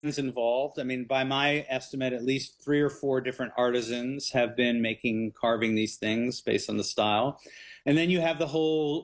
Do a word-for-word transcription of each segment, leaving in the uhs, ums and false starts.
involved. I mean, by my estimate, at least three or four different artisans have been making, carving these things based on the style. And then you have the whole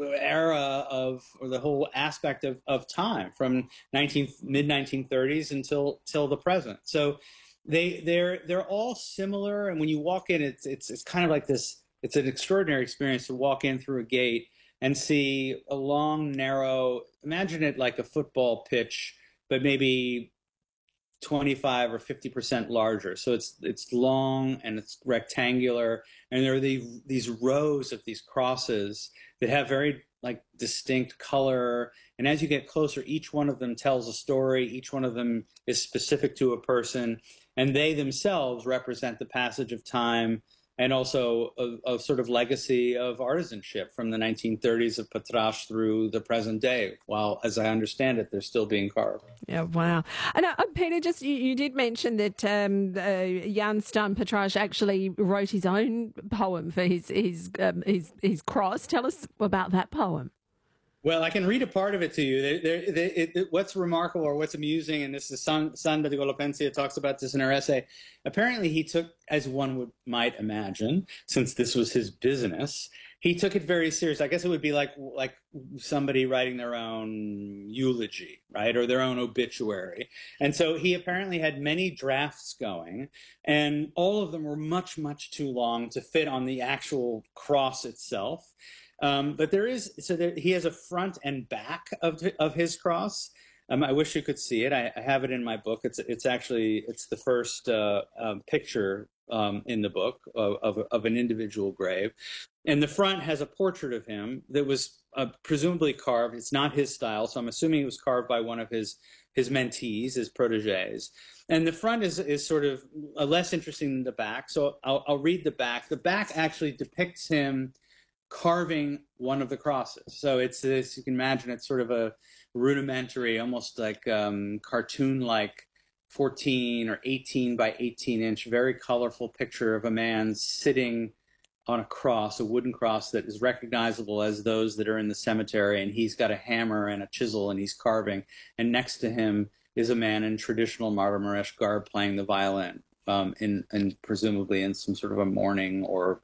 era of, or the whole aspect of, of time from nineteen, mid nineteen thirties until till the present. So they they're they're all similar. And when you walk in, it's it's it's kind of like this. It's an extraordinary experience to walk in through a gate and see a long, narrow. Imagine it like a football pitch, but maybe twenty-five or fifty percent larger. So it's it's long and it's rectangular, and there are the, these rows of these crosses that have very like distinct color. And as you get closer, each one of them tells a story. Each one of them is specific to a person, and they themselves represent the passage of time and also a, a sort of legacy of artisanship from the nineteen thirties of Patraș through the present day, while, as I understand it, they're still being carved. Yeah, wow. And uh, Peter, just you, you did mention that um, uh, Jan Stan Patraș actually wrote his own poem for his his, um, his his cross. Tell us about that poem. Well, I can read a part of it to you. There, there, there, it, it, what's remarkable or what's amusing, and this is Sandra de Golopensia talks about this in her essay, apparently he took, as one would might imagine, since this was his business, he took it very serious. I guess it would be like like somebody writing their own eulogy, right, or their own obituary. And so he apparently had many drafts going, and all of them were much, much too long to fit on the actual cross itself. Um, but there is, so there, he has a front and back of of his cross. Um, I wish you could see it. I, I have it in my book. It's it's actually it's the first uh, um, picture um, in the book of, of of an individual grave, and the front has a portrait of him that was uh, presumably carved. It's not his style, so I'm assuming it was carved by one of his his mentees, his proteges. And the front is is sort of uh, less interesting than the back. So I'll, I'll read the back. The back actually depicts him carving one of the crosses. So it's this, you can imagine it's sort of a rudimentary, almost like um, cartoon-like fourteen or eighteen by eighteen inch, very colorful picture of a man sitting on a cross, a wooden cross that is recognizable as those that are in the cemetery. And he's got a hammer and a chisel and he's carving. And next to him is a man in traditional Marmaresh garb playing the violin, um, in, and presumably in some sort of a mourning or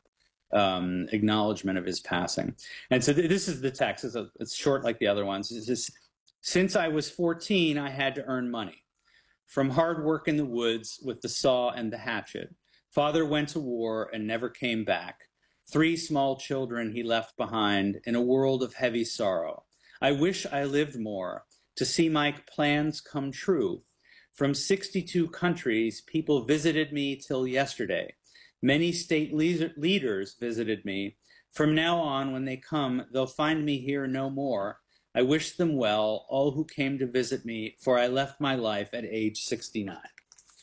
Um, acknowledgement of his passing. And so th this is the text. It's, a, it's short like the other ones. It's just, since I was fourteen, I had to earn money. From hard work in the woods with the saw and the hatchet. Father went to war and never came back. Three small children he left behind in a world of heavy sorrow. I wish I lived more to see my plans come true. From sixty-two countries, people visited me till yesterday. Many state leaders visited me. From now on, when they come, they'll find me here no more. I wish them well, all who came to visit me, for I left my life at age sixty-nine.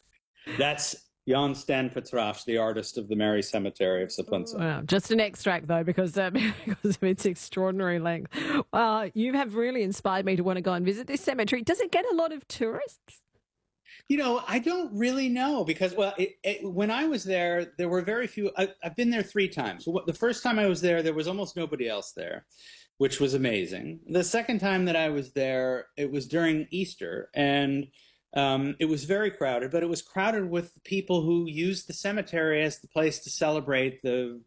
That's Jan Stan Patraș, the artist of the Mary Cemetery of Săpânța. Wow, just an extract, though, because, uh, because of its extraordinary length. Uh, you have really inspired me to want to go and visit this cemetery. Does it get a lot of tourists? You know, I don't really know because, well, it, it, when I was there, there were very few. I, I've been there three times. The first time I was there, there was almost nobody else there, which was amazing. The second time that I was there, it was during Easter, and um, it was very crowded, but it was crowded with people who used the cemetery as the place to celebrate the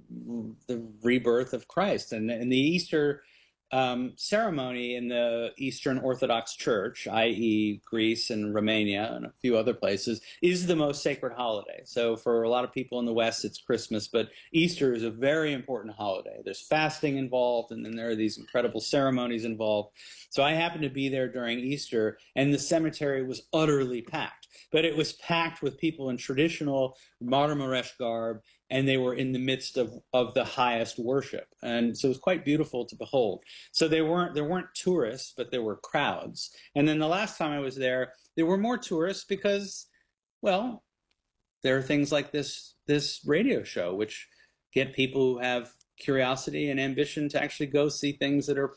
the rebirth of Christ. And, and the Easter Um, ceremony in the Eastern Orthodox Church, that is. Greece and Romania and a few other places, is the most sacred holiday. So for a lot of people in the West, it's Christmas, but Easter is a very important holiday. There's fasting involved, and then there are these incredible ceremonies involved. So I happened to be there during Easter, and the cemetery was utterly packed. But it was packed with people in traditional Marmaresh garb, and they were in the midst of, of the highest worship. And so it was quite beautiful to behold. So they weren't, there weren't tourists, but there were crowds. And then the last time I was there, there were more tourists because, well, there are things like this, this radio show, which get people who have curiosity and ambition to actually go see things that are